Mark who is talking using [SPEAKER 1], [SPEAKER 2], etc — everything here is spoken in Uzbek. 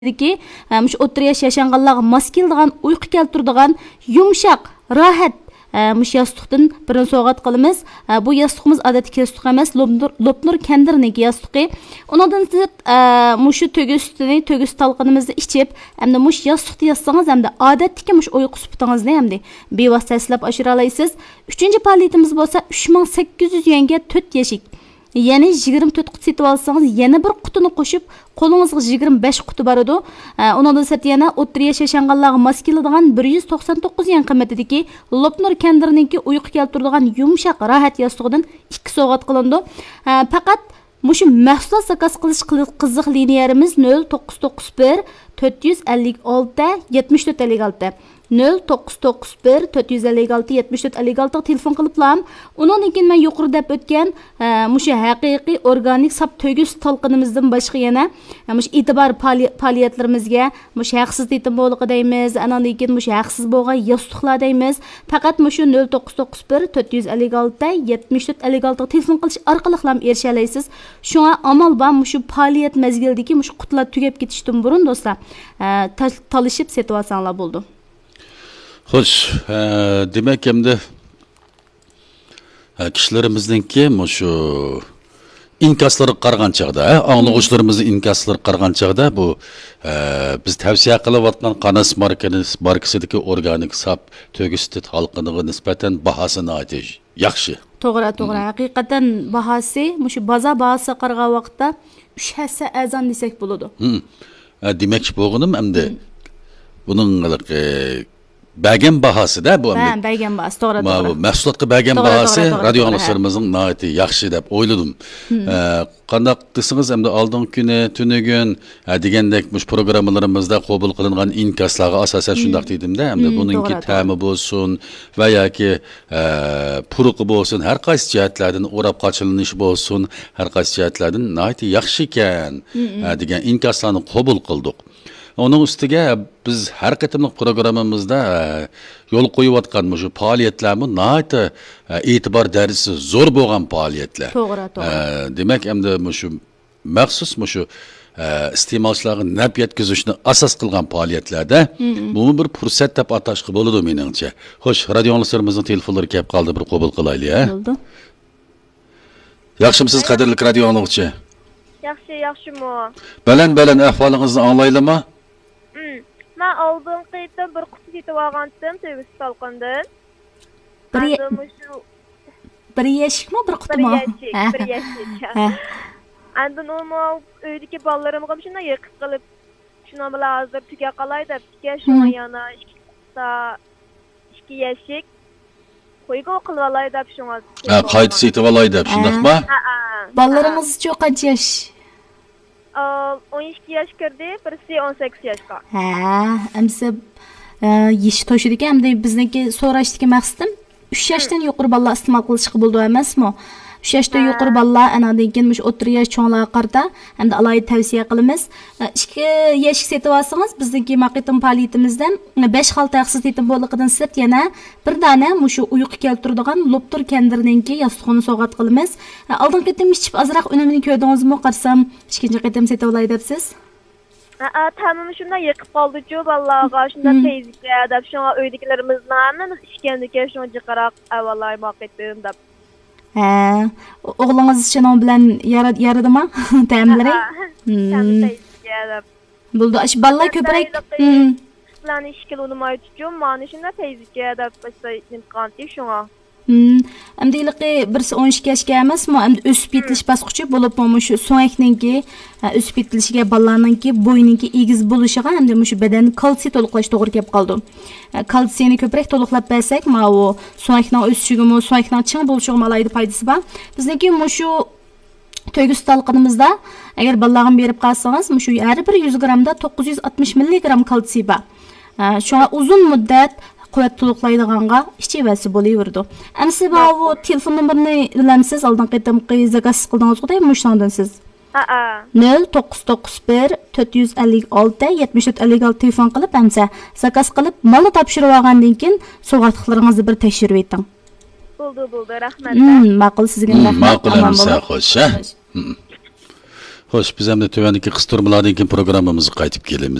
[SPEAKER 1] ki, o'rta yosh yaşanğanlarga mos keladigan, uyqu keltiradigan, yumshoq, rohat mush yostiqdan birini sovg'at qilamiz. Bu yostiqimiz odatdagi yostiq emas, Lopnur Kendirniki yostiqi. Undan sirt mushu tөгüs talqinimizni ichib, hamda mush yostiqni yozsangiz, hamda odatdagi mush uyqu suputingizni hamda bevosita eslab oshira olasiz. 3-faoliyatimiz bo'lsa 3800 yuanga 4 yashik. Yani 24 qutu setib olsangiz, yana bir qutini qo'shib, qo'lingizga 25 qutu bor edi. Undan sert yana o'rta yosh yaşanğanlarga mos keladigan 199 yuan qimmatidagi Lopnur Kendirniki uyqu keltiradigan yumshoq rohat yostiqidan 2 sovg'at qilindi. Faqat mushu mahsulot zakaz qilish qiziq liniyamiz 0991 456 7456 0991 456 7456 telefon qiliblam. Undan keyin men yuqorida deb o'tgan mushu haqiqiy organik sap tөгüs talqinimizdan boshqa yana mush e'tibor faoliyatlarimizga mush haqsiz yetimbo'liqi deymiz, andan keyin mush haqsiz bo'lgan yostiqlar deymiz. Faqat mushu 0991 456 7456 telefon qilish orqali ham erisha olasiz. Shunga amal bor mushu faoliyat mezgildagi mush qutlar tugab ketishdan burun do'stlar talishib setib olsanglar bo'ldi.
[SPEAKER 2] Xo'sh, demak endi kishilarimizningki shu inkaslari qargan chaqda, anglag'uchilarimizning inkaslari qargan chaqda bu biz tavsiya qilayotgan Qanas markasidagi organik sap tөгüsni talqiniga nisbatan bahosini aytish yaxshi.
[SPEAKER 1] To'g'ri. Haqiqatan bahosi, mushu bozor bahosi qargan vaqtda 3 hassa azon desak bo'ladi.
[SPEAKER 2] Demakchi bo'lganim endi buning bəgən bahası da bu.
[SPEAKER 1] Bəgən bahası, to'g'ri.
[SPEAKER 2] Bu mahsulotga bəgən bahası radio anglashlarımızın nəhayət yaxşı deb oyladım. Qandaq desangiz, endi oldingi kuni, tunigun degandek mush programmalarımızda qabul qilingan inkaslarga asosan shunday dedim-da, endi buningki ta'mi bo'lsin va yoki puruqi bo'lsin, har qaysi jihatlardan o'rab qochilinishi bo'lsin, har qaysi jihatlardan nəhayət yaxshi ekan degan inkaslarni qabul qildik. Onun üstüge biz her qatimliq programımızda yol qo'yayotgan shu faoliyatlarni nəhayət e'tibor darajasi zo'r bo'lgan faoliyatlar.
[SPEAKER 1] To'g'ri.
[SPEAKER 2] Demak, endi shu maxsus shu iste'molchilarga naf yetkazishni asos qilgan faoliyatlarda bu bir fursat deb atashga bo'ladi meningcha. Xo'sh, radio anglashlarimizning telefonlari kelib qoldi, bir qabul qilaylik, ha?
[SPEAKER 1] Bo'ldi.
[SPEAKER 2] Yaxshimisiz, qadrli radio anglag'uchi?
[SPEAKER 3] Yaxshimi?
[SPEAKER 2] Balan ahvolingizni anglaylimi?
[SPEAKER 3] Ben aldığım kayıttan bir kutu setib olgandim, tөгüs talqindan.
[SPEAKER 1] Bir yashikmi, bir qutimi?
[SPEAKER 3] Bir yashik. Andan onu öydeki balalarımga shunday yiqib qilib, shuni bilan hozir tuga qalay deb, shunga yana 2 yashik qo'yga qilib olay deb shunga.
[SPEAKER 2] Qayta setib olay deb, shundaqmi?
[SPEAKER 1] Balalaringiz qancha yosh?
[SPEAKER 3] 12 yaş kirdi, birisi 18 yaşga.
[SPEAKER 1] Amsa yesh to'shidiki, hamda bizniki so'rashdagi maqsadim 3 yoshdan yuqori bolalar iste'mol qilishga bo'ldi emasmi? 3 yoshdan yuqori bolalar anadan keyin mush o'rta yosh cho'nglarga qarata hamda alohida tavsiya qilamiz. 2 yoshga setib olsangiz, bizniki maqitim faoliyatimizdan 5 xil taqsiz yetimbo'liqidan sirt yana bir dona mushu uyqu keltiradigan Lopnur Kendirniki yostiqni sovg'at qilamiz. Oldin qatim ichib azroq unumini ko'rdingizmi? Qarsam, ikkinchi qatim setib olay debsiz.
[SPEAKER 3] Tamam, shunday yiqib qoldi-ku vallahi, shunday tezlikda deb shunga uydagilarimizning hammamiz ishkandiki shunga qarab avvallar maqetdim deb.
[SPEAKER 1] O'g'lingiz uchun o bilan yaradimi? Ta'minlari? Bo'ldi. Balla ko'proq
[SPEAKER 3] bilan ishkil olmaydi-ku, mana shunday tezlikda deb imkonti shunga.
[SPEAKER 1] Amdiliqi birisi 12 yoshga emasmi, endi o'sib yetilish bosqichi bo'lib, shu so'ngakninki o'sib yetilishiga bolalarninki bo'yninki egiz bo'lishiga hamda shu badan kalsiy to'liqlash to'g'ri kelib qoldi. Kalsiyni ko'proq to'liqlab bersak, mana bu so'ngakning o'sishiga, so'ngakning ching bo'lishiga alayda foydasi bor. Bizniki shu tөгüs talqinimizda agar bolalarga berib qolsangiz, shu har bir 100 gramda 960 milligram kalsiy bor. Shunga uzun muddat quvvat to'liqlaydiganga ichivasi bo'laverdi. Amsi bu telefon nomerini bilamsiz? Oldin qatamqi zakaz qildingizmi deymi shundan siz? 0991 456 7456 telefon qilib amsa zakaz qilib malni topshirib olgandan keyin sovg'atliklaringizni bir tekshirib eting.
[SPEAKER 3] Bo'ldi, rahmat.
[SPEAKER 1] Ma'qul, sizga rahmat.
[SPEAKER 2] Ma'qul, xo'sh. Xo'sh, biz ham tövəndəki qısturmalardan keyin programmamızı qaytib kelamiz.